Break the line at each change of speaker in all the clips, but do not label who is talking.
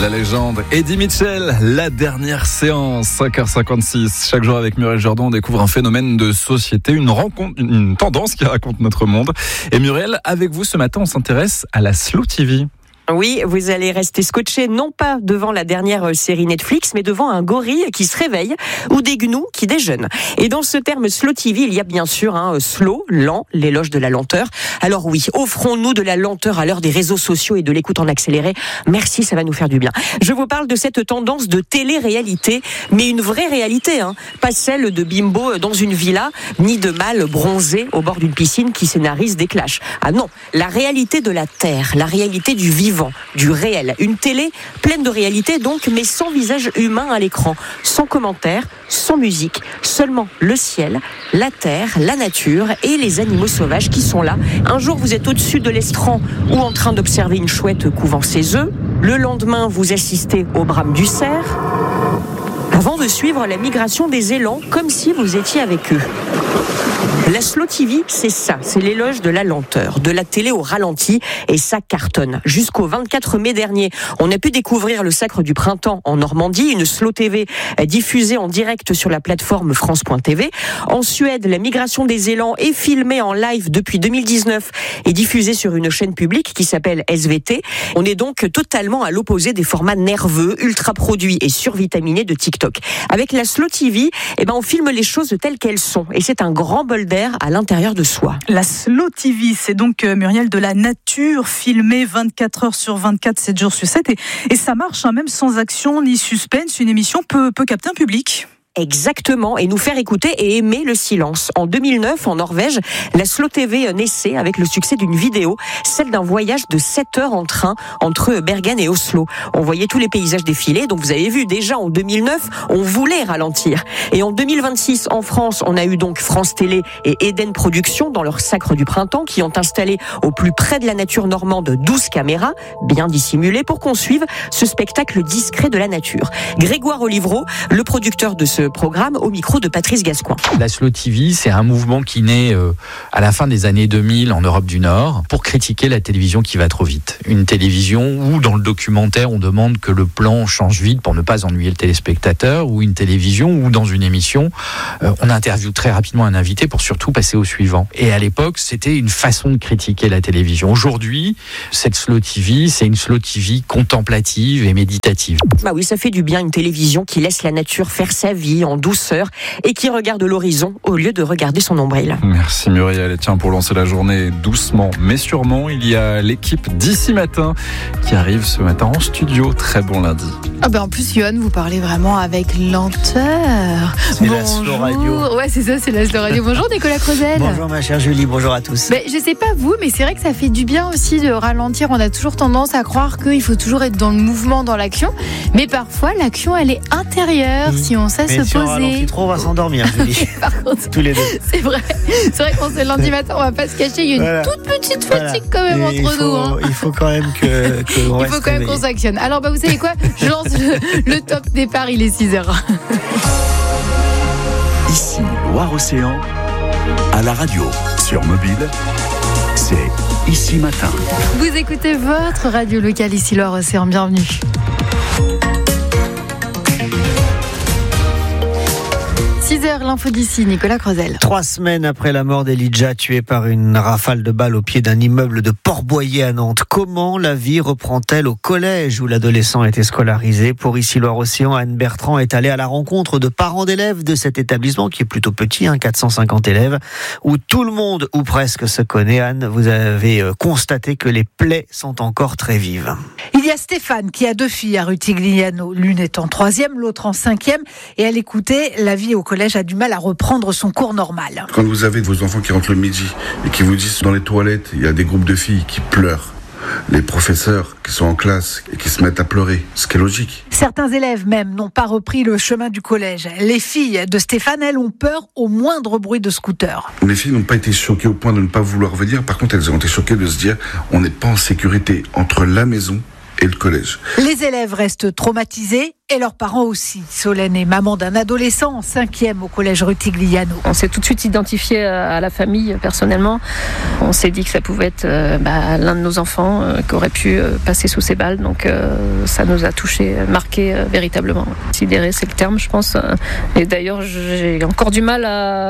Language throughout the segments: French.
La légende Eddie Mitchell, la dernière séance, 5h56. Chaque jour avec Muriel Jourdan, on découvre un phénomène de société, une rencontre, une tendance qui raconte notre monde. Et Muriel, avec vous ce matin, on s'intéresse à la Slow TV.
Oui, vous allez rester scotché non pas devant la dernière série Netflix, mais devant un gorille qui se réveille ou des gnous qui déjeunent. Et dans ce terme Slow TV, il y a bien sûr slow, lent, l'éloge de la lenteur. Alors oui, offrons-nous de la lenteur à l'heure des réseaux sociaux et de l'écoute en accéléré. Merci, ça va nous faire du bien. Je vous parle de cette tendance de télé-réalité, mais une vraie réalité, pas celle de bimbo dans une villa, ni de mâle bronzé au bord d'une piscine qui scénarise des clashs. Ah non, la réalité de la terre, la réalité du vivant, du réel. Une télé pleine de réalité donc, mais sans visage humain à l'écran, sans commentaires, sans musique, seulement le ciel, la terre, la nature et les animaux sauvages qui sont là. Un jour vous êtes au-dessus de l'estran ou en train d'observer une chouette couvant ses œufs. Le lendemain vous assistez au brame du cerf, avant de suivre la migration des élans comme si vous étiez avec eux. La Slow TV, c'est ça, c'est l'éloge de la lenteur, de la télé au ralenti, et ça cartonne. Jusqu'au 24 mai dernier, on a pu découvrir le Sacre du Printemps en Normandie, une Slow TV diffusée en direct sur la plateforme France.tv. En Suède, la migration des élans est filmée en live depuis 2019 et diffusée sur une chaîne publique qui s'appelle SVT. On est donc totalement à l'opposé des formats nerveux, ultra produits et survitaminés de TikTok. Avec la Slow TV, on filme les choses telles qu'elles sont, et c'est un grand bol d'air à l'intérieur de soi.
La Slow TV, c'est donc, Muriel, de la nature filmée 24 heures sur 24, 7 jours sur 7. Et ça marche, même sans action ni suspense. Une émission peut capter un public.
Exactement, et nous faire écouter et aimer le silence. En 2009, en Norvège, la Slow TV naissait avec le succès d'une vidéo, celle d'un voyage de 7 heures en train entre Bergen et Oslo. On voyait tous les paysages défiler, donc vous avez vu, déjà en 2009, on voulait ralentir. Et en 2026, en France, on a eu donc France Télé et Eden Productions dans leur Sacre du Printemps qui ont installé au plus près de la nature normande 12 caméras, bien dissimulées, pour qu'on suive ce spectacle discret de la nature. Grégoire Olivreau, le producteur de ce programme, au micro de Patrice Gascoin.
La Slow TV, c'est un mouvement qui naît à la fin des années 2000 en Europe du Nord pour critiquer la télévision qui va trop vite. Une télévision où, dans le documentaire, on demande que le plan change vite pour ne pas ennuyer le téléspectateur, ou une télévision où, dans une émission, on interviewe très rapidement un invité pour surtout passer au suivant. Et à l'époque, c'était une façon de critiquer la télévision. Aujourd'hui, cette Slow TV, c'est une Slow TV contemplative et méditative.
Bah oui, ça fait du bien, une télévision qui laisse la nature faire sa vie en douceur et qui regarde l'horizon au lieu de regarder son nombril.
Merci Muriel. Et tiens, pour lancer la journée doucement mais sûrement, il y a l'équipe d'Ici Matin qui arrive ce matin en studio. Très bon lundi.
En plus, Johan, vous parlez vraiment avec lenteur.
C'est la Slow Radio.
Ouais, c'est ça, c'est la Slow Radio. Bonjour Nicolas Crozel.
Bonjour ma chère Julie, bonjour à tous.
Je sais pas vous, mais c'est vrai que ça fait du bien aussi de ralentir. On a toujours tendance à croire qu'il faut toujours être dans le mouvement, dans l'action. Mais parfois, l'action, elle est intérieure si on sait se
Si on ralentit
poser.
trop, on va s'endormir, Julie.
Par contre,
tous les deux.
c'est vrai qu'on se lundi matin, on va pas se cacher. Il y a une toute petite fatigue quand même entre nous.
Il faut quand même que
Il faut quand même qu'on s'actionne. Alors vous savez quoi, je lance le top départ, il est 6h.
Ici, Loire-Océan, à la radio, sur mobile, c'est Ici Matin.
Vous écoutez votre radio locale ici Loire-Océan, bienvenue. L'info d'ici, Nicolas Crozel.
3 semaines après la mort d'Elijah, tué par une rafale de balles au pied d'un immeuble de Port-Boyer à Nantes, comment la vie reprend-elle au collège où l'adolescent était scolarisé? Pour Ici Loire-Océan, Anne Bertrand est allée à la rencontre de parents d'élèves de cet établissement qui est plutôt petit, 450 élèves, où tout le monde ou presque se connaît. Anne, vous avez constaté que les plaies sont encore très vives.
Il y a Stéphane qui a 2 filles à Rutigliano, l'une est en 3e, l'autre en 5e, et elle écoutait, la vie au collège a du mal à reprendre son cours normal.
Quand vous avez vos enfants qui rentrent le midi et qui vous disent dans les toilettes, il y a des groupes de filles qui pleurent, les professeurs qui sont en classe et qui se mettent à pleurer, ce qui est logique.
Certains élèves même n'ont pas repris le chemin du collège. Les filles de Stéphane, elles, ont peur au moindre bruit de scooter.
Les filles n'ont pas été choquées au point de ne pas vouloir venir. Par contre, elles ont été choquées de se dire on n'est pas en sécurité entre la maison et le collège.
Les élèves restent traumatisés et leurs parents aussi. Solène est maman d'un adolescent en 5e au collège Rutigliano.
On s'est tout de suite identifié à la famille personnellement. On s'est dit que ça pouvait être l'un de nos enfants qui aurait pu passer sous ces balles. Donc ça nous a touchés, marqués véritablement. Sidéré, c'est le terme, je pense. Et d'ailleurs, j'ai encore du mal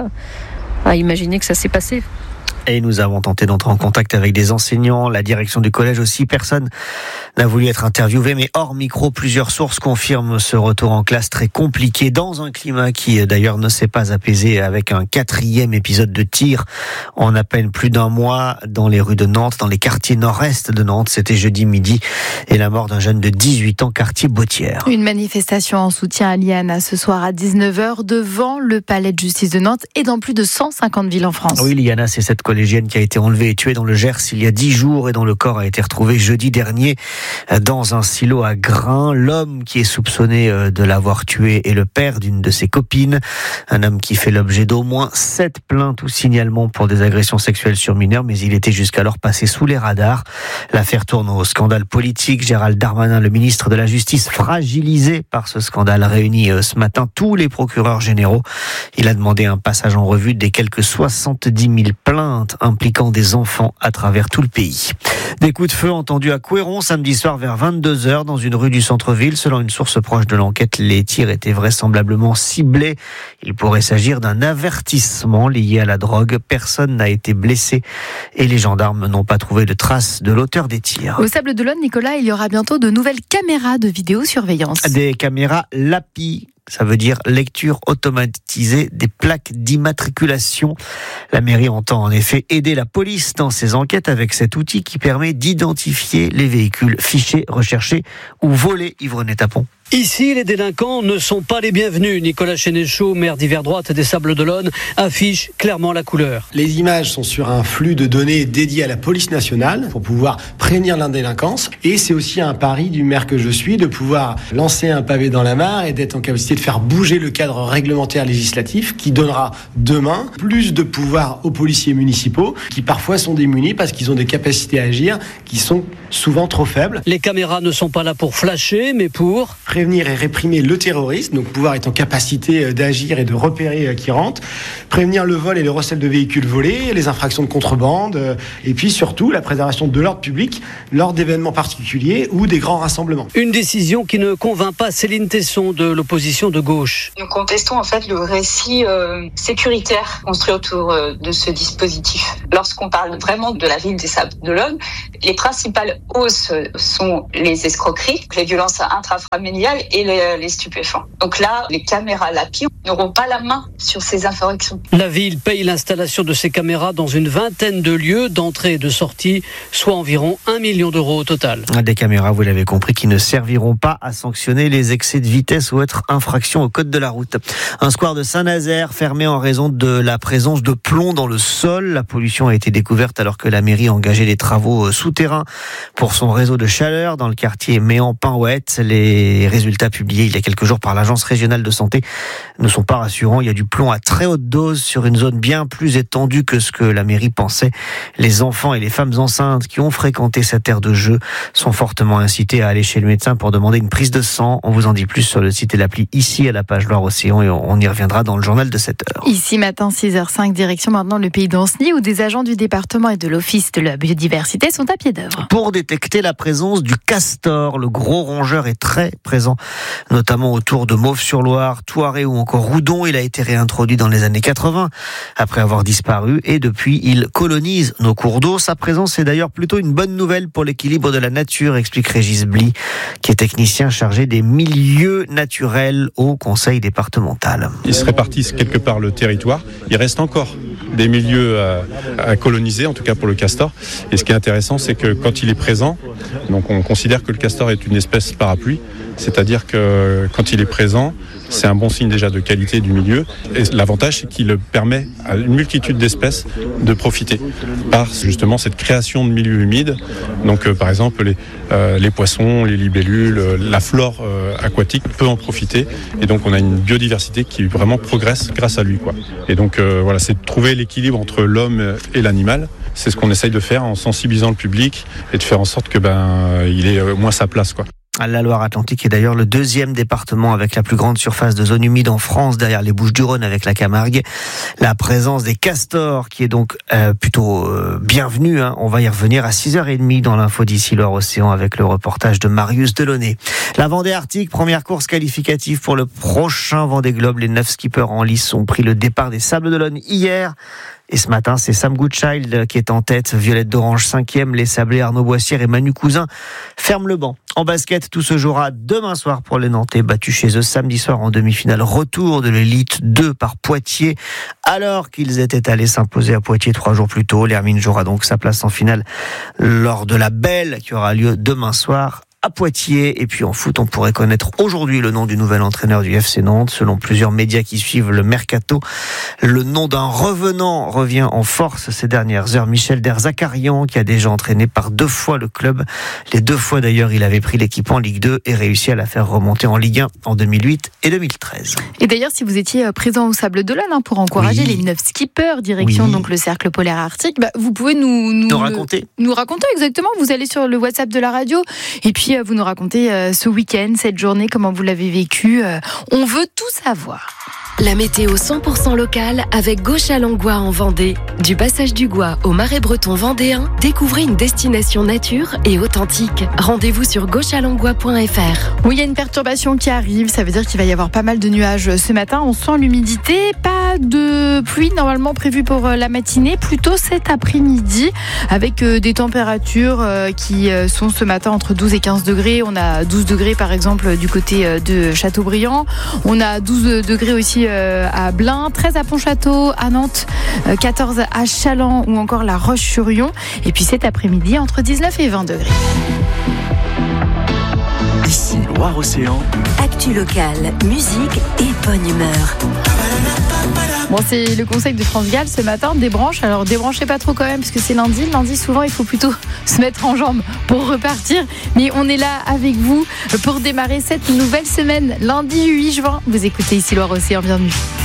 à imaginer que ça s'est passé.
Et nous avons tenté d'entrer en contact avec des enseignants, la direction du collège aussi. Personne n'a voulu être interviewé, mais hors micro, plusieurs sources confirment ce retour en classe très compliqué dans un climat qui d'ailleurs ne s'est pas apaisé avec un 4e épisode de tir en à peine plus d'un mois dans les rues de Nantes, dans les quartiers nord-est de Nantes. C'était jeudi midi et la mort d'un jeune de 18 ans, quartier Bautière.
Une manifestation en soutien à Liana ce soir à 19h devant le palais de justice de Nantes et dans plus de 150 villes en France.
Oui, Liana, c'est cette collégienne qui a été enlevée et tuée dans le Gers il y a 10 jours et dont le corps a été retrouvé jeudi dernier dans un silo à grains. L'homme qui est soupçonné de l'avoir tué est le père d'une de ses copines. Un homme qui fait l'objet d'au moins 7 plaintes ou signalements pour des agressions sexuelles sur mineurs, mais il était jusqu'alors passé sous les radars. L'affaire tourne au scandale politique. Gérald Darmanin, le ministre de la Justice, fragilisé par ce scandale, réunit ce matin tous les procureurs généraux. Il a demandé un passage en revue des quelques 70 000 plaintes impliquant des enfants à travers tout le pays. Des coups de feu entendus à Couëron samedi soir vers 22h dans une rue du centre-ville. Selon une source proche de l'enquête, les tirs étaient vraisemblablement ciblés. Il pourrait s'agir d'un avertissement lié à la drogue. Personne n'a été blessé et les gendarmes n'ont pas trouvé de traces de l'auteur des tirs.
Au Sables-d'Olonne, Nicolas, il y aura bientôt de nouvelles caméras de vidéosurveillance.
Des caméras LAPI. Ça veut dire lecture automatisée des plaques d'immatriculation. La mairie entend en effet aider la police dans ses enquêtes avec cet outil qui permet d'identifier les véhicules fichés, recherchés ou volés. Yves-René Tapon.
Ici, les délinquants ne sont pas les bienvenus. Nicolas Sénéchaud, maire d'Hiver Droite des Sables-d'Olonne, affiche clairement la couleur.
Les images sont sur un flux de données dédié à la police nationale pour pouvoir prévenir la délinquance. Et c'est aussi un pari du maire que je suis de pouvoir lancer un pavé dans la mare et d'être en capacité de faire bouger le cadre réglementaire législatif qui donnera demain plus de pouvoir aux policiers municipaux qui parfois sont démunis parce qu'ils ont des capacités à agir qui sont souvent trop faibles.
Les caméras ne sont pas là pour flasher, mais pour
prévenir et réprimer le terrorisme, donc pouvoir être en capacité d'agir et de repérer qui rentre, prévenir le vol et le recel de véhicules volés, les infractions de contrebande, et puis surtout la préservation de l'ordre public lors d'événements particuliers ou des grands rassemblements.
Une décision qui ne convainc pas Céline Tesson de l'opposition de gauche.
Nous contestons en fait le récit sécuritaire construit autour de ce dispositif. Lorsqu'on parle vraiment de la ville des Sables-d'Olonne, les principales hausses sont les escroqueries, les violences intrafamiliales et les stupéfiants. Donc là, les caméras LAPI n'auront pas la main sur ces infractions.
La ville paye l'installation de ces caméras dans une vingtaine de lieux d'entrée et de sortie, soit environ 1 million d'euros au total.
Des caméras, vous l'avez compris, qui ne serviront pas à sanctionner les excès de vitesse ou autres infractions au code de la route. Un square de Saint-Nazaire fermé en raison de la présence de plomb dans le sol. La pollution a été découverte alors que la mairie a engagé des travaux souterrains pour son réseau de chaleur dans le quartier Méan-Pinouette. Les résultats publiés il y a quelques jours par l'Agence régionale de santé ne sont pas rassurants. Il y a du plomb à très haute dose sur une zone bien plus étendue que ce que la mairie pensait. Les enfants et les femmes enceintes qui ont fréquenté cette aire de jeu sont fortement incités à aller chez le médecin pour demander une prise de sang. On vous en dit plus sur le site et l'appli ici à la page Loire-Océan et on y reviendra dans le journal de 7h.
Ici matin 6h05, direction maintenant le pays d'Ancenis où des agents du département et de l'Office de la biodiversité sont à pied d'œuvre.
Pour détecter la présence du castor, le gros rongeur est très présent, notamment autour de Mauves-sur-Loire, Thouaré ou encore Roudon. Il a été réintroduit dans les années 80 après avoir disparu et depuis il colonise nos cours d'eau. Sa présence est d'ailleurs plutôt une bonne nouvelle pour l'équilibre de la nature, explique Régis Bly, qui est technicien chargé des milieux naturels au conseil départemental.
Ils se répartissent quelque part le territoire. Il reste encore des milieux à coloniser, en tout cas pour le castor. Et ce qui est intéressant, c'est que quand il est présent, donc on considère que le castor est une espèce parapluie, c'est-à-dire que quand il est présent, c'est un bon signe déjà de qualité du milieu. Et l'avantage, c'est qu'il permet à une multitude d'espèces de profiter par justement cette création de milieux humides. Donc par exemple, les poissons, les libellules, la flore aquatique peut en profiter. Et donc on a une biodiversité qui vraiment progresse grâce à lui, quoi. Et donc voilà, c'est de trouver l'équilibre entre l'homme et l'animal C'est ce qu'on essaye de faire en sensibilisant le public et de faire en sorte que il ait au moins sa place, quoi.
La Loire-Atlantique est d'ailleurs le deuxième département avec la plus grande surface de zone humide en France, derrière les Bouches-du-Rhône avec la Camargue. La présence des castors qui est donc plutôt bienvenue. On va y revenir à 6h30 dans l'info d'ici Loire-Océan avec le reportage de Marius Delaunay. La Vendée Arctique, première course qualificative pour le prochain Vendée Globe. Les 9 skippers en lice ont pris le départ des Sables-d'Olonne hier. Et ce matin, c'est Sam Goodchild qui est en tête, Violette d'Orange 5e, les Sablés, Arnaud Boissière et Manu Cousin ferment le banc. En basket, tout se jouera demain soir pour les Nantais, battus chez eux samedi soir en demi-finale. Retour de l'élite 2 par Poitiers, alors qu'ils étaient allés s'imposer à Poitiers 3 jours plus tôt. L'Hermine jouera donc sa place en finale lors de la Belle qui aura lieu demain soir à Poitiers. Et puis en foot, on pourrait connaître aujourd'hui le nom du nouvel entraîneur du FC Nantes. Selon plusieurs médias qui suivent le mercato, le nom d'un revenant revient en force ces dernières heures. Michel Derzakarian, qui a déjà entraîné par 2 fois le club. Les 2 fois d'ailleurs, il avait pris l'équipe en Ligue 2 et réussi à la faire remonter en Ligue 1 en 2008 et 2013.
Et d'ailleurs, si vous étiez présent au Sables-d'Olonne pour encourager les 9 skippers, direction donc le cercle polaire arctique, vous pouvez nous raconter exactement. Vous allez sur le WhatsApp de la radio et puis vous nous racontez ce week-end, cette journée, comment vous l'avez vécu. On veut tout savoir.
La météo 100% locale avec Gauche-à-Langlois en Vendée. Du passage du Gois au Marais breton vendéen, découvrez une destination nature et authentique. Rendez-vous sur gauchealanglois.fr.
Oui, il y a une perturbation qui arrive, ça veut dire qu'il va y avoir pas mal de nuages ce matin. On sent l'humidité, pas de pluie normalement prévue pour la matinée, plutôt cet après-midi, avec des températures qui sont ce matin entre 12 et 15 degrés. On a 12 degrés par exemple du côté de Châteaubriand. On a 12 degrés aussi à Blain, 13 à Pontchâteau, à Nantes, 14 à Chaland ou encore la Roche-sur-Yon. Et puis cet après-midi, entre 19 et 20 degrés.
Ici Loire-Océan.
Actu locale, musique et bonne humeur.
Bon, c'est le conseil de France Gall ce matin, débranche. Alors débranchez pas trop quand même parce que c'est lundi. Lundi, souvent, il faut plutôt se mettre en jambes pour repartir. Mais on est là avec vous pour démarrer cette nouvelle semaine. Lundi 8 juin, vous écoutez ici Loire-Océan, bienvenue.